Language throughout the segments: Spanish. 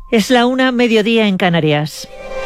Es la 1:00 en Canarias.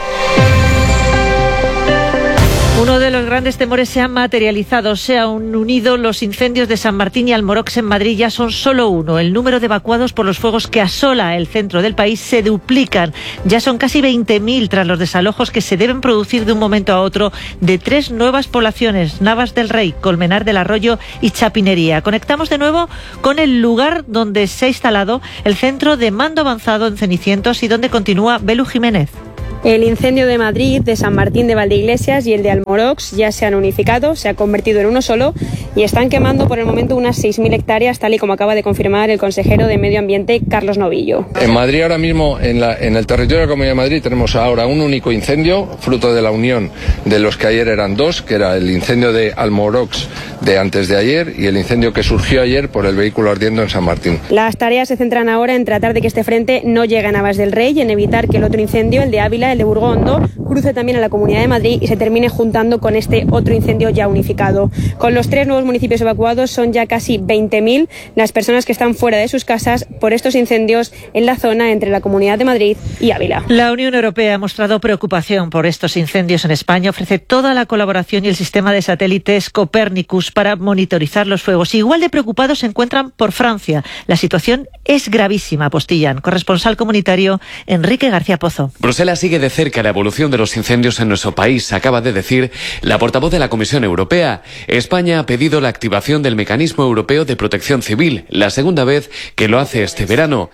Uno de los grandes temores se ha materializado. Se han unido los incendios de San Martín y Almorox en Madrid. Ya son solo uno. El número de evacuados por los fuegos que asola el centro del país se duplican. Ya son casi 20.000 tras los desalojos que se deben producir de un momento a otro de 3 nuevas poblaciones: Navas del Rey, Colmenar del Arroyo y Chapinería. Conectamos de nuevo con el lugar donde se ha instalado el centro de mando avanzado en Cenicientos y donde continúa Belu Jiménez. El incendio de Madrid, de San Martín de Valdeiglesias y el de Almorox ya se han unificado, se ha convertido en uno solo y están quemando por el momento unas 6.000 hectáreas, tal y como acaba de confirmar el consejero de Medio Ambiente, Carlos Novillo. En Madrid ahora mismo, en el territorio de la Comunidad de Madrid, tenemos ahora un único incendio, fruto de la unión de los que ayer eran dos, que era el incendio de Almorox de antes de ayer y el incendio que surgió ayer por el vehículo ardiendo en San Martín. Las tareas se centran ahora en tratar de que este frente no llegue a Navas del Rey y en evitar que el otro incendio, el de Ávila, el de Burgondo, cruce también a la Comunidad de Madrid y se termine juntando con este otro incendio ya unificado. Con los 3 nuevos municipios evacuados son ya casi 20.000 las personas que están fuera de sus casas por estos incendios en la zona entre la Comunidad de Madrid y Ávila. La Unión Europea ha mostrado preocupación por estos incendios en España. Ofrece toda la colaboración y el sistema de satélites Copernicus para monitorizar los fuegos. Igual de preocupados se encuentran por Francia. La situación es gravísima, apostillan. Corresponsal comunitario Enrique García Pozo. Bruselas sigue de cerca la evolución de los incendios en nuestro país, acaba de decir la portavoz de la Comisión Europea. España ha pedido la activación del Mecanismo Europeo de Protección Civil, la segunda vez que lo hace este verano.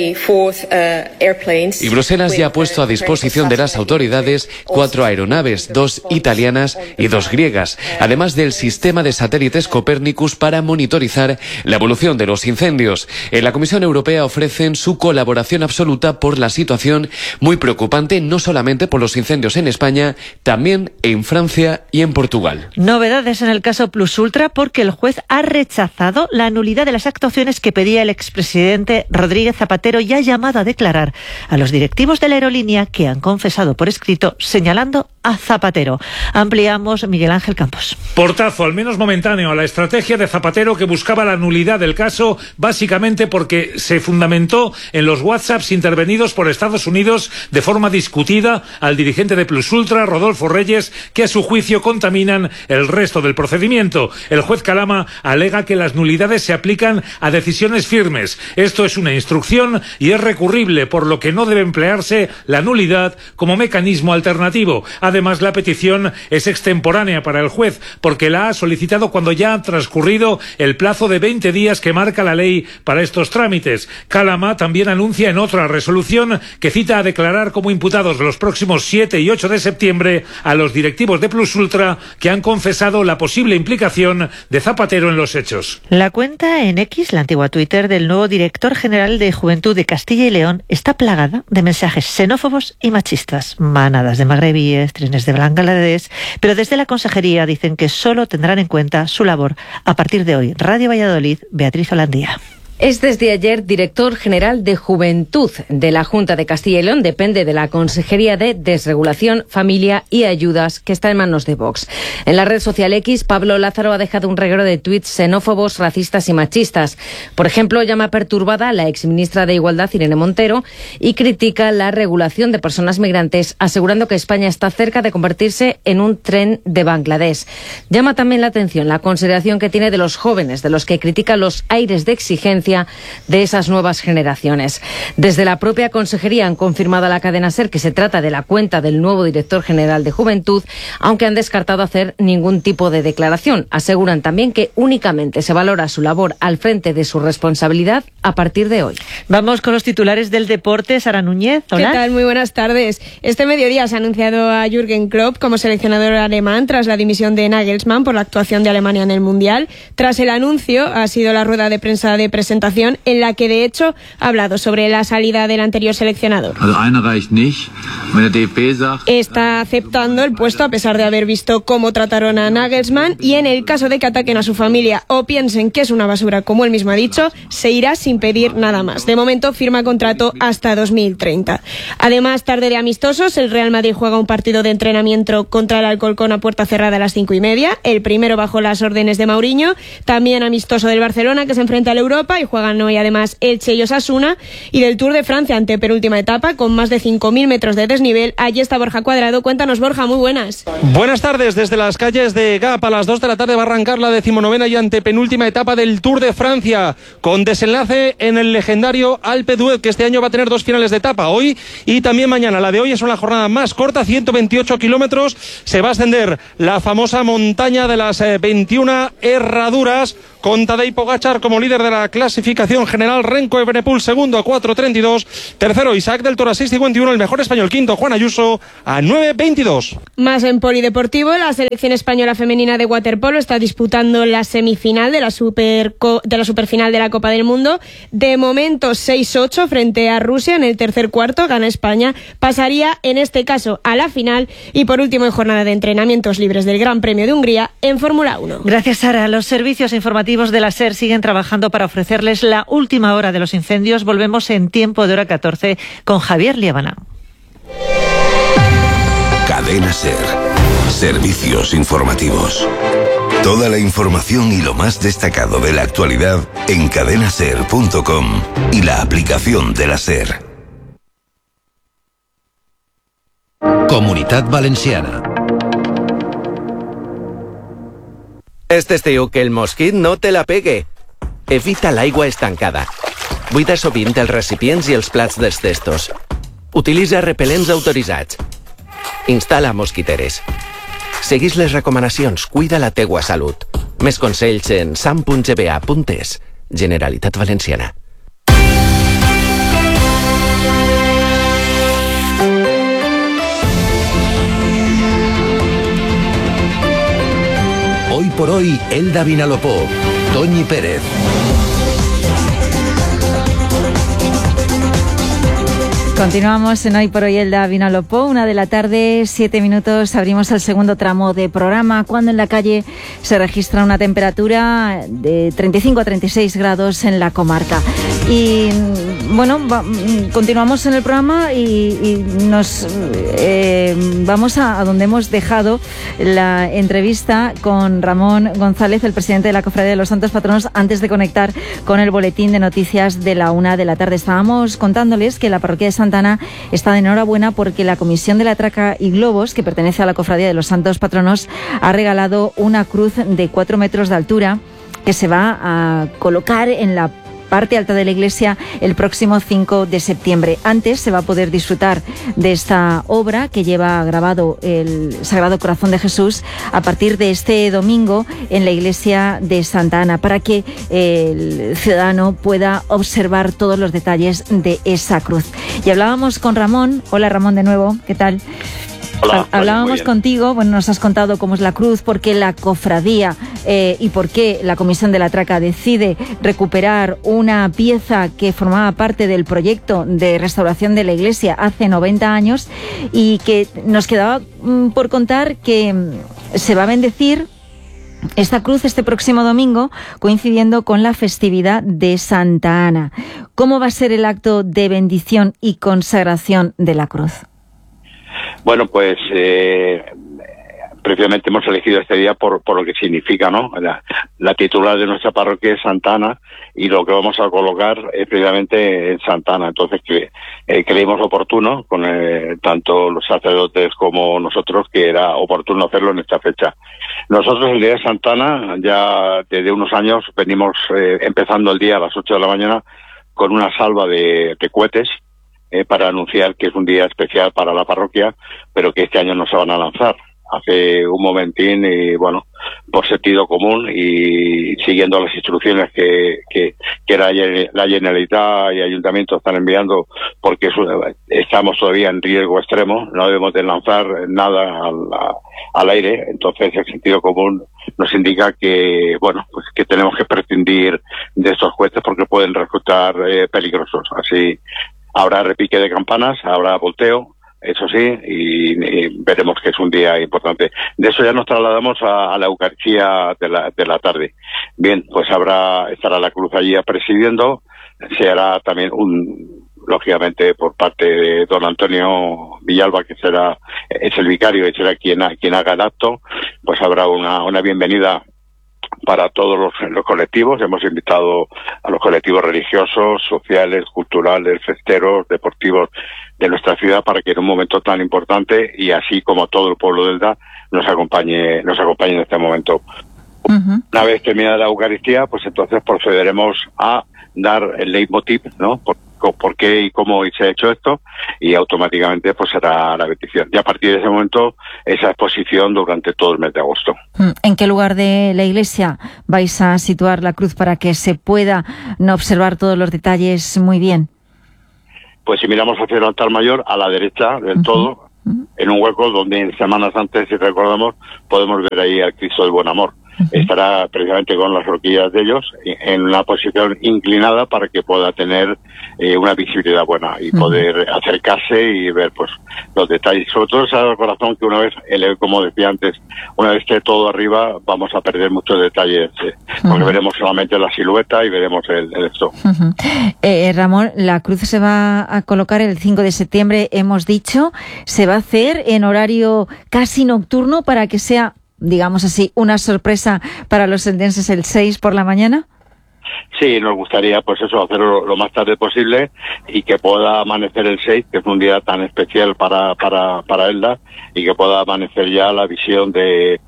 Y Bruselas ya ha puesto a disposición de las autoridades 4 aeronaves, 2 italianas y 2 griegas, además del sistema de satélites Copernicus para monitorizar la evolución de los incendios. En la Comisión Europea ofrecen su colaboración absoluta por la situación muy preocupante, no solamente por los incendios en España, también en Francia y en Portugal. Novedades en el caso Plus Ultra porque el juez ha rechazado la nulidad de las actuaciones que pedía el expresidente Rodríguez Zapatero y ha llamado a declarar a los directivos de la aerolínea que han confesado por escrito señalando a Zapatero. Ampliamos Miguel Ángel Campos. Portazo, al menos momentáneo, a la estrategia de Zapatero que buscaba la nulidad del caso, básicamente porque se fundamentó en los WhatsApps intervenidos por Estados Unidos de forma discutida al dirigente de Plus Ultra, Rodolfo Reyes, que a su juicio contaminan el resto del procedimiento. El juez Calama alega que las nulidades se aplican a decisiones firmes. Esto es una instrucción y es recurrible, por lo que no debe emplearse la nulidad como mecanismo alternativo. Además, la petición es extemporánea para el juez, porque la ha solicitado cuando ya ha transcurrido el plazo de 20 días que marca la ley para estos trámites. Calama también anuncia en otra resolución que cita a declarar como imputados los próximos 7 y 8 de septiembre a los directivos de Plus Ultra que han confesado la posible implicación de Zapatero en los hechos. La cuenta en X, la antigua Twitter, del nuevo director general de Juventud de Castilla y León está plagada de mensajes xenófobos y machistas. Manadas de magrebíes, trenes de Bangladesh, pero desde la consejería dicen que solo tendrán en cuenta su labor a partir de hoy. Radio Valladolid, Beatriz Holandía. Es desde ayer director general de Juventud de la Junta de Castilla y León. Depende de la Consejería de Desregulación, Familia y Ayudas, que está en manos de Vox. En la red social X, Pablo Lázaro ha dejado un reguero de tuits xenófobos, racistas y machistas. Por ejemplo, llama perturbada a la exministra de Igualdad, Irene Montero, y critica la regulación de personas migrantes, asegurando que España está cerca de convertirse en un tren de Bangladesh. Llama también la atención la consideración que tiene de los jóvenes, de los que critica los aires de exigencia de esas nuevas generaciones. Desde la propia consejería han confirmado a la cadena SER que se trata de la cuenta del nuevo director general de Juventud, aunque han descartado hacer ningún tipo de declaración. Aseguran también que únicamente se valora su labor al frente de su responsabilidad a partir de hoy. Vamos con los titulares del deporte. Sara Núñez, hola. ¿Qué tal? Muy buenas tardes. Este mediodía se ha anunciado a Jürgen Klopp como seleccionador alemán tras la dimisión de Nagelsmann por la actuación de Alemania en el Mundial. Tras el anuncio ha sido la rueda de prensa de presentación en la que de hecho ha hablado sobre la salida del anterior seleccionador. Está aceptando el puesto a pesar de haber visto cómo trataron a Nagelsmann y en el caso de que ataquen a su familia o piensen que es una basura, como él mismo ha dicho, se irá sin pedir nada más. De momento firma contrato hasta 2030. Además, tarde de amistosos, el Real Madrid juega un partido de entrenamiento contra el Alcorcón a puerta cerrada a las 5:30, el primero bajo las órdenes de Mourinho. También amistoso del Barcelona, que se enfrenta al Europa y juegan hoy además Elche y Osasuna. Y del Tour de Francia, antepenúltima etapa, con más de 5.000 metros de desnivel. Allí está Borja Cuadrado. Cuéntanos, Borja, muy buenas. Buenas tardes. Desde las calles de Gap a las 2 de la tarde va a arrancar la 19ª y antepenúltima etapa del Tour de Francia, con desenlace en el legendario Alpe d'Huez, que este año va a tener 2 finales de etapa, hoy y también mañana. La de hoy es una jornada más corta, 128 kilómetros. Se va a ascender la famosa montaña de las 21 herraduras, con Tadej Pogačar como líder de la clasificación general, Remco Evenepoel segundo a 4.32, tercero Isaac del Toro a 6.51, el mejor español quinto Juan Ayuso a 9.22. Más en polideportivo, la selección española femenina de waterpolo está disputando la semifinal de la superfinal de la Copa del Mundo. De momento 6-8 frente a Rusia en el tercer cuarto, gana España, pasaría en este caso a la final. Y por último, en jornada de entrenamientos libres del Gran Premio de Hungría en Fórmula 1. Gracias, Sara. Los servicios informativos de la SER siguen trabajando para ofrecerles la última hora de los incendios. Volvemos en tiempo de hora 14 con Javier Liébana. Cadena SER. Servicios informativos. Toda la información y lo más destacado de la actualidad en cadenaser.com y la aplicación de la SER. Comunitat Valenciana. Este estiu que el mosquit no te la pegue. Evita l'aigua estancada. Buida sovint els recipients i els plats dels testos. Utilitza repel·lents autoritzats. Instal·la mosquiteres. Seguís les recomanacions, cuida la teua salut. Més consells en sam.gba.es. Generalitat Valenciana. Hoy por hoy, Elda Vinalopó, Toñi Pérez. Continuamos en Hoy por Hoy, Elda Vinalopó, 1 de la tarde, 7 minutos. Abrimos el segundo tramo de programa, cuando en la calle se registra una temperatura de 35 a 36 grados en la comarca. Y bueno, continuamos en el programa y nos vamos a donde hemos dejado la entrevista con Ramón González, el presidente de la Cofradía de los Santos Patronos, antes de conectar con el boletín de noticias de la 1 de la tarde. Estábamos contándoles que la parroquia de Santa Ana está de enhorabuena porque la Comisión de la Traca y Globos, que pertenece a la Cofradía de los Santos Patronos, ha regalado una cruz de 4 metros de altura que se va a colocar en la parte alta de la iglesia el próximo 5 de septiembre. Antes se va a poder disfrutar de esta obra que lleva grabado el Sagrado Corazón de Jesús a partir de este domingo en la iglesia de Santa Ana, para que el ciudadano pueda observar todos los detalles de esa cruz. Y hablábamos con Ramón. Hola, Ramón, de nuevo, ¿qué tal? Hola, hablábamos contigo, bueno, nos has contado cómo es la cruz, por qué la cofradía y por qué la Comisión de la Traca decide recuperar una pieza que formaba parte del proyecto de restauración de la iglesia hace 90 años y que nos quedaba por contar que se va a bendecir esta cruz este próximo domingo, coincidiendo con la festividad de Santa Ana. ¿Cómo va a ser el acto de bendición y consagración de la cruz? Bueno, pues precisamente hemos elegido este día por lo que significa, ¿no? La titular de nuestra parroquia es Santa Ana y lo que vamos a colocar es precisamente en Santa Ana. Entonces creímos oportuno, con tanto los sacerdotes como nosotros, que era oportuno hacerlo en esta fecha. Nosotros el día de Santa Ana, ya desde unos años, venimos empezando el día a las 8 de la mañana con una salva de cohetes, para anunciar que es un día especial para la parroquia, pero que este año no se van a lanzar. Hace un momentín y bueno, por sentido común y siguiendo las instrucciones que la Generalitat y Ayuntamiento están enviando, porque estamos todavía en riesgo extremo, no debemos de lanzar nada al aire. Entonces el sentido común nos indica que bueno, pues que tenemos que prescindir de estos cohetes porque pueden resultar peligrosos. Así habrá repique de campanas, habrá volteo, eso sí, y veremos que es un día importante. De eso ya nos trasladamos a la Eucaristía de la tarde. Bien, pues estará la cruz allí presidiendo, se hará también lógicamente por parte de don Antonio Villalba, que es el vicario y será quien haga el acto, pues habrá una bienvenida para todos los colectivos. Hemos invitado a los colectivos religiosos, sociales, culturales, festeros, deportivos de nuestra ciudad para que en un momento tan importante, y así como todo el pueblo de Elda, nos acompañe en este momento. Una vez terminada la Eucaristía, pues entonces procederemos a dar el leitmotiv, ¿no? Por qué y cómo se ha hecho esto, y automáticamente pues será la bendición. Y a partir de ese momento, esa exposición durante todo el mes de agosto. ¿En qué lugar de la iglesia vais a situar la cruz para que se pueda observar todos los detalles muy bien? Pues si miramos hacia el altar mayor, a la derecha del todo, en un hueco donde en semanas antes, si recordamos, podemos ver ahí al Cristo del Buen Amor. Estará precisamente con las horquillas de ellos en una posición inclinada para que pueda tener una visibilidad buena y poder acercarse y ver pues los detalles. Sobre todo ese corazón que una vez, como decía antes, una vez esté todo arriba, vamos a perder muchos detalles, porque veremos solamente la silueta y veremos el esto. Ramón, la cruz se va a colocar el 5 de septiembre, hemos dicho. Se va a hacer en horario casi nocturno para que sea, digamos así, una sorpresa para los eldenses el 6 por la mañana. Sí, nos gustaría pues eso, hacerlo lo más tarde posible y que pueda amanecer el 6, que es un día tan especial para Elda, y que pueda amanecer ya la visión de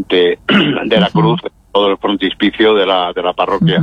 la cruz, todo el frontispicio de la parroquia.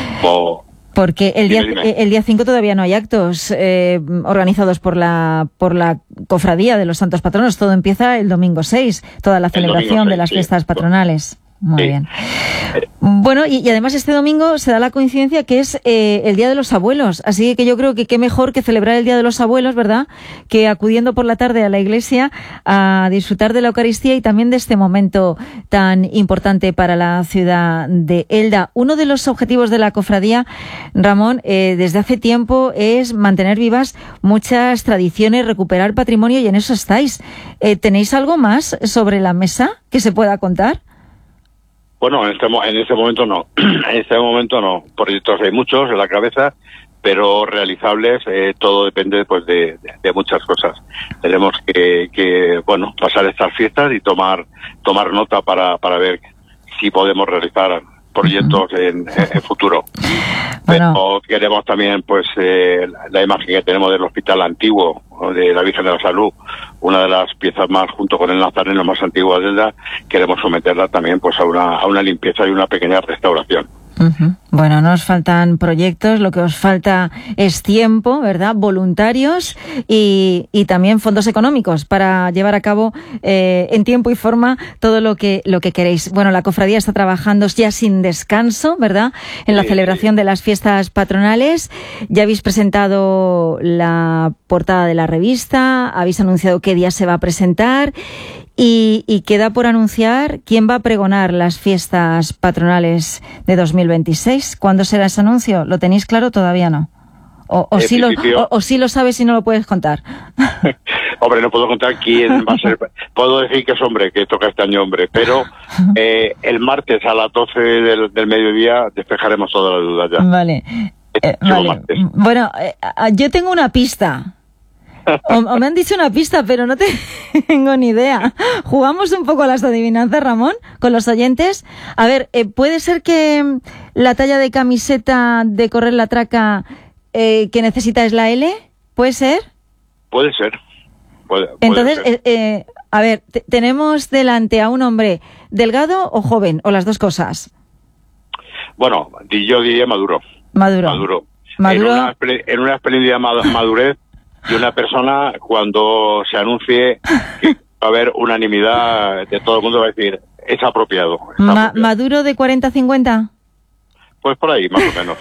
Porque el día 5 todavía no hay actos organizados por la cofradía de los santos patronos. Todo empieza el domingo 6, toda la celebración 6, de las fiestas patronales. Muy bien. Bueno, y además este domingo se da la coincidencia que es el Día de los Abuelos, así que yo creo que qué mejor que celebrar el Día de los Abuelos, ¿verdad?, que acudiendo por la tarde a la iglesia a disfrutar de la Eucaristía y también de este momento tan importante para la ciudad de Elda. Uno de los objetivos de la cofradía, Ramón, desde hace tiempo es mantener vivas muchas tradiciones, recuperar patrimonio, y en eso estáis. ¿Tenéis algo más sobre la mesa que se pueda contar? Bueno, en este momento no. En este momento no. Proyectos hay muchos en la cabeza, pero realizables, todo depende pues de muchas cosas. Tenemos que pasar estas fiestas y tomar nota para ver si podemos realizar proyectos en futuro. Bueno. Pero queremos también pues la imagen que tenemos del hospital antiguo de la Virgen de la Salud, una de las piezas más, junto con el Nazareno, más antiguas de Elda, queremos someterla también pues a una limpieza y una pequeña restauración. Bueno, no os faltan proyectos, lo que os falta es tiempo, ¿verdad?, voluntarios y también fondos económicos para llevar a cabo en tiempo y forma todo lo que queréis. Bueno, la cofradía está trabajando ya sin descanso, ¿verdad?, en la celebración de las fiestas patronales. Ya habéis presentado la portada de la revista, habéis anunciado qué día se va a presentar. Y queda por anunciar quién va a pregonar las fiestas patronales de 2026. ¿Cuándo será ese anuncio? ¿Lo tenéis claro? Todavía no. O sí lo sabes y no lo puedes contar. Hombre, no puedo contar quién va a ser. Puedo decir que es hombre, que toca este año hombre, pero el martes a las 12 del mediodía despejaremos todas las dudas ya. Vale. Vale. Bueno, yo tengo una pista. O me han dicho una pista, pero no tengo ni idea. ¿Jugamos un poco a las adivinanzas, Ramón, con los oyentes? A ver, ¿puede ser que la talla de camiseta de correr la traca que necesita es la L? ¿Puede ser? Puede ser. Entonces, ser. A ver, tenemos delante a un hombre delgado o joven, o las dos cosas. Bueno, yo diría maduro. Maduro. En una espléndida madurez. Y una persona, cuando se anuncie que va a haber unanimidad de todo el mundo, va a decir, es apropiado. ¿Maduro de 40-50? Pues por ahí, más o menos.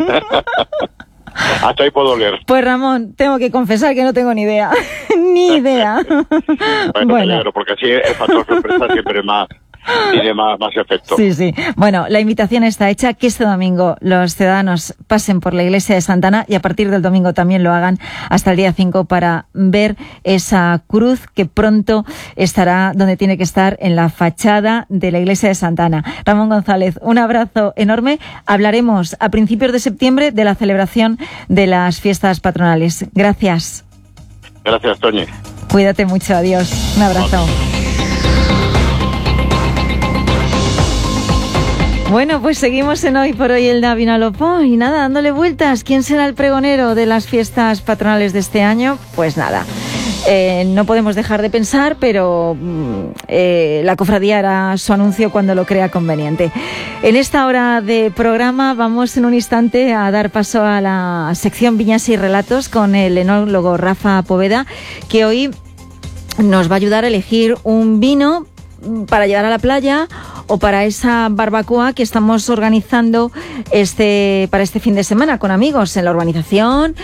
Hasta ahí puedo leer. Pues Ramón, tengo que confesar que no tengo ni idea. Ni idea. Bueno, porque así el factor sorpresa siempre tiene más efecto. Sí. Bueno, la invitación está hecha, que este domingo los ciudadanos pasen por la iglesia de Santa Ana y a partir del domingo también lo hagan hasta el día 5 para ver esa cruz que pronto estará donde tiene que estar, en la fachada de la iglesia de Santa Ana. Ramón González, un abrazo enorme. Hablaremos a principios de septiembre de la celebración de las fiestas patronales. Gracias. Gracias, Toñi. Cuídate mucho. Adiós. Un abrazo. Bueno, pues seguimos en Hoy por Hoy Elda Vinalopó y nada, dándole vueltas. ¿Quién será el pregonero de las fiestas patronales de este año? Pues nada, no podemos dejar de pensar, pero la cofradía hará su anuncio cuando lo crea conveniente. En esta hora de programa vamos en un instante a dar paso a la sección Viñas y Relatos con el enólogo Rafa Poveda, que hoy nos va a ayudar a elegir un vino para llevar a la playa o para esa barbacoa que estamos organizando para este fin de semana con amigos en la urbanización,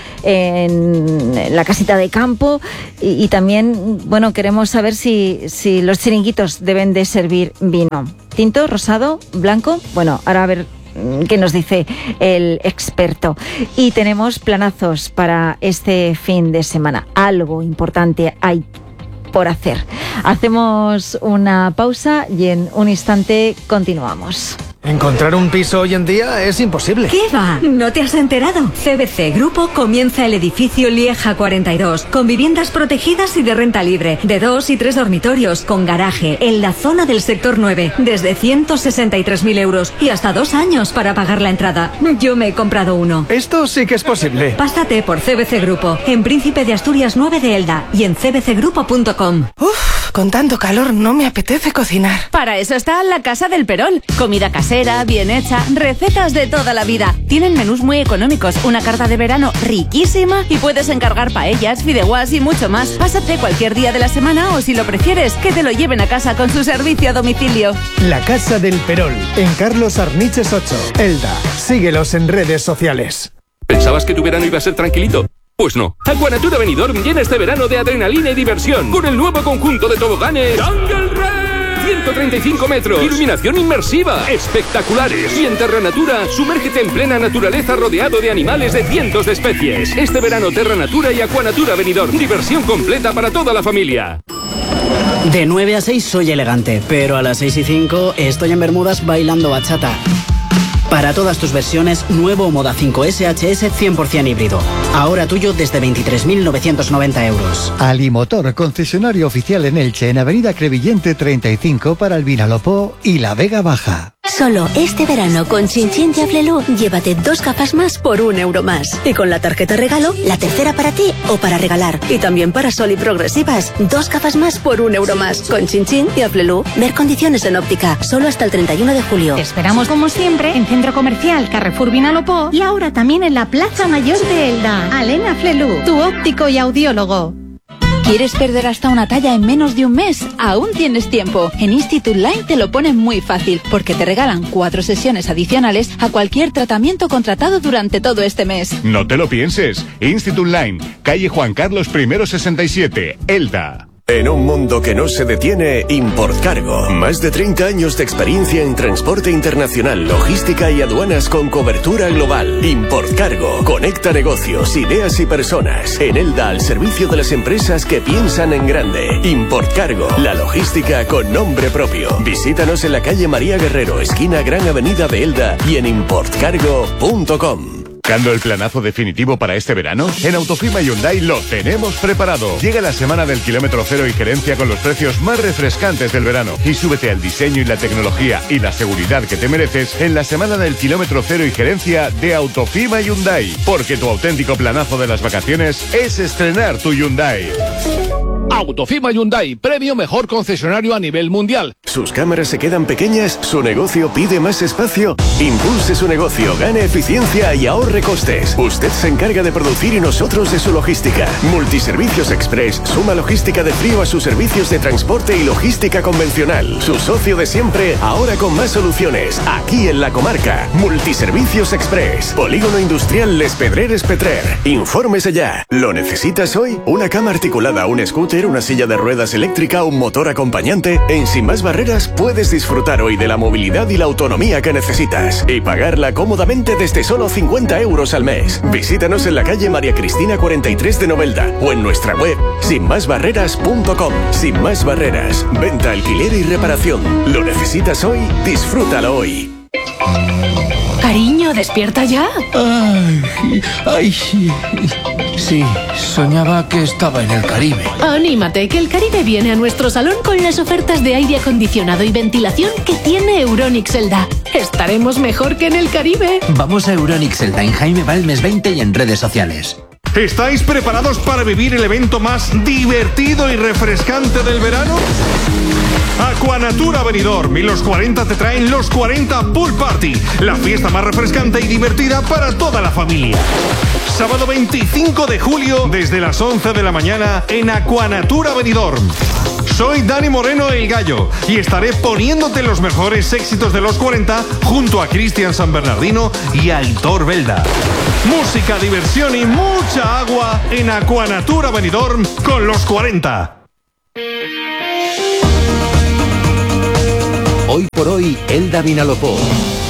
en la casita de campo y también, bueno, queremos saber si los chiringuitos deben de servir vino. ¿Tinto, rosado, blanco? Bueno, ahora a ver qué nos dice el experto. Y tenemos planazos para este fin de semana. Algo importante hay por hacer. Hacemos una pausa y en un instante continuamos. Encontrar un piso hoy en día es imposible. ¿Qué va? ¿No te has enterado? CVC Grupo comienza el edificio Lieja 42, con viviendas protegidas y de renta libre, de 2 y 3 dormitorios, con garaje, en la zona del sector 9, desde 163.000 euros y hasta 2 años para pagar la entrada. Yo me he comprado uno. Esto sí que es posible. Pásate por CVC Grupo, en Príncipe de Asturias 9 de Elda y en cvcgrupo.com. Con tanto calor no me apetece cocinar. Para eso está la Casa del Perol. Comida casera, bien hecha, recetas de toda la vida. Tienen menús muy económicos, una carta de verano riquísima y puedes encargar paellas, fideuás y mucho más. Pásate cualquier día de la semana o, si lo prefieres, que te lo lleven a casa con su servicio a domicilio. La Casa del Perol, en Carlos Arniches 8, Elda. Síguelos en redes sociales. ¿Pensabas que tu verano iba a ser tranquilito? Pues no. Aquanatura Benidorm llena este verano de adrenalina y diversión con el nuevo conjunto de toboganes Jungle Race. 135 metros, iluminación inmersiva, espectaculares. Y en Terra Natura, sumérgete en plena naturaleza rodeado de animales de cientos de especies. Este verano Terra Natura y Aquanatura Benidorm, diversión completa para toda la familia. De 9 a 6 soy elegante, pero a las 6 y 5 estoy en Bermudas bailando bachata. Para todas tus versiones, nuevo Moda 5 SHS 100% híbrido. Ahora tuyo desde 23.990 euros. Alimotor, concesionario oficial en Elche, en Avenida Crevillente 35 para el Vinalopó y la Vega Baja. Solo este verano con Chin y Aflelu, llévate 2 gafas más por 1 euro más. Y con la tarjeta regalo, la tercera para ti o para regalar. Y también para Sol y Progresivas, 2 gafas más por 1 euro más. Con Chin y Aflelu, ver condiciones en óptica, solo hasta el 31 de julio. Te esperamos como siempre en Centro Comercial Carrefour Vinalopó y ahora también en la Plaza Mayor de Elda. Alena Aflelu, tu óptico y audiólogo. ¿Quieres perder hasta una talla en menos de un mes? Aún tienes tiempo. En Institute Line te lo ponen muy fácil, porque te regalan 4 sesiones adicionales a cualquier tratamiento contratado durante todo este mes. No te lo pienses. Institute Line, calle Juan Carlos I 67, Elda. En un mundo que no se detiene, Importcargo. Más de 30 años de experiencia en transporte internacional, logística y aduanas con cobertura global. Importcargo. Conecta negocios, ideas y personas. En Elda, al servicio de las empresas que piensan en grande. Importcargo. La logística con nombre propio. Visítanos en la calle María Guerrero, esquina Gran Avenida de Elda y en importcargo.com. ¿Buscando el planazo definitivo para este verano? En Autofima Hyundai lo tenemos preparado. Llega la semana del kilómetro cero y gerencia con los precios más refrescantes del verano. Y súbete al diseño y la tecnología y la seguridad que te mereces en la semana del kilómetro cero y gerencia de Autofima Hyundai. Porque tu auténtico planazo de las vacaciones es estrenar tu Hyundai. Autofima Hyundai, premio mejor concesionario a nivel mundial. ¿Sus cámaras se quedan pequeñas? ¿Su negocio pide más espacio? Impulse su negocio, gane eficiencia y ahorre costes. Usted se encarga de producir y nosotros de su logística. Multiservicios Express suma logística de frío a sus servicios de transporte y logística convencional. Su socio de siempre, ahora con más soluciones. Aquí en la comarca. Multiservicios Express. Polígono Industrial Les Pedreres Petrer. Infórmese ya. ¿Lo necesitas hoy? ¿Una cama articulada, un scooter, una silla de ruedas eléctrica, un motor acompañante? En Sin Más Barreras puedes disfrutar hoy de la movilidad y la autonomía que necesitas y pagarla cómodamente desde solo 50 euros al mes. Visítanos en la calle María Cristina 43 de Novelda o en nuestra web sinmásbarreras.com. Sin Más Barreras, venta, alquiler y reparación. ¿Lo necesitas hoy? Disfrútalo hoy. Cariño, ¿despierta ya? Ay, sí. Sí, soñaba que estaba en el Caribe. Anímate, que el Caribe viene a nuestro salón con las ofertas de aire acondicionado y ventilación que tiene Euronics Elda. estaremos mejor que en el Caribe. Vamos a Euronics Elda en Jaime Balmes 20 y en redes sociales. ¿Estáis preparados para vivir el evento más divertido y refrescante del verano? Aquanatura Benidorm y los 40 te traen los 40 Pool Party, la fiesta más refrescante y divertida para toda la familia. Sábado 25 de julio, desde las 11 de la mañana, en Aquanatura Benidorm. Soy Dani Moreno el Gallo y estaré poniéndote los mejores éxitos de los 40 junto a Cristian San Bernardino y Aitor Belda. Música, diversión y mucha agua en Aquanatura Benidorm con los 40. Hoy por hoy, Elda Vinalopó.